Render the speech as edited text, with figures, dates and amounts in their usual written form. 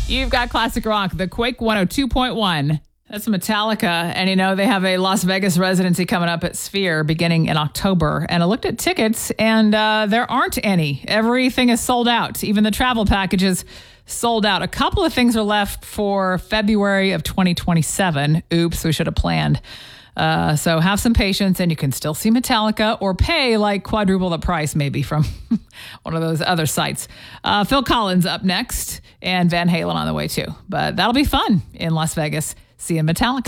You've got classic rock, the Quake 102.1. That's Metallica. And, they have a Las Vegas residency coming up at Sphere beginning in October. And I looked at tickets, and there aren't any. Everything is sold out. Even the travel packages sold out. A couple of things are left for February of 2027. Oops, we should have planned. So have some patience, and you can still see Metallica or pay like quadruple the price maybe from one of those other sites. Phil Collins up next, and Van Halen on the way too. But that'll be fun in Las Vegas, seeing Metallica.